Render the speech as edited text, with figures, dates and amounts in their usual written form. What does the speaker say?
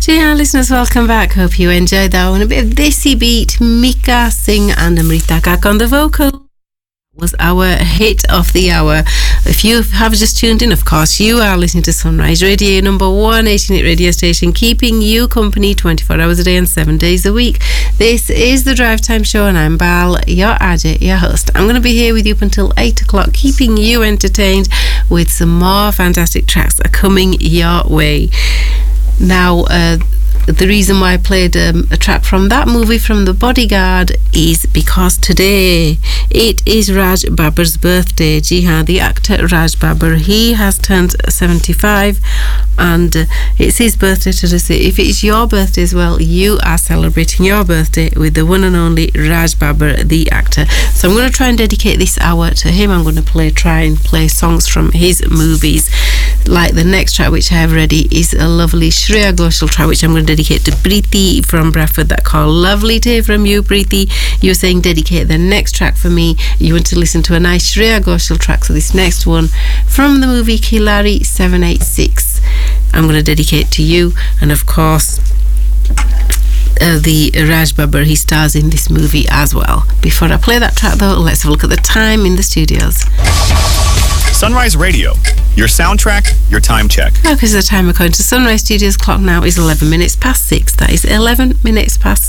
Dear listeners, welcome back. Hope you enjoyed that one. A bit of Desi Beat, Mika Singh and Amrita Kak on the vocal. Was our hit of the hour. If you have just tuned in, of course, you are listening to Sunrise Radio, number 1 18 radio station, keeping you company 24 hours a day and 7 days a week. This is the Drive Time Show, and I'm Bal, your Ajay, your host. I'm going to be here with you up until 8 o'clock, keeping you entertained with some more fantastic tracks that are coming your way. Now, the reason why I played a track from that movie, from The Bodyguard, is because today it is Raj Babbar's birthday. Jihan, the actor Raj Babbar, he has turned 75 and it's his birthday today. So if it's your birthday as well, you are celebrating your birthday with the one and only Raj Babbar, the actor. So I'm going to try and dedicate this hour to him. I'm going to try and play songs from his movies. Like the next track which I have ready is a lovely Shreya Ghoshal track which I'm going to dedicate to Preeti from Bradford, that called Lovely to Hear From You. Preeti, you're saying dedicate the next track for me. You want to listen to a nice Shreya Ghoshal track, so this next one from the movie Khilari 786 I'm going to dedicate to you. And of course the Raj Babbar, he stars in this movie as well. Before I play that track though, let's have a look at the time in the studios. Sunrise Radio, your soundtrack, your time check. Because the time according to Sunrise Studios clock now is 11 minutes past 6. That is 11 minutes past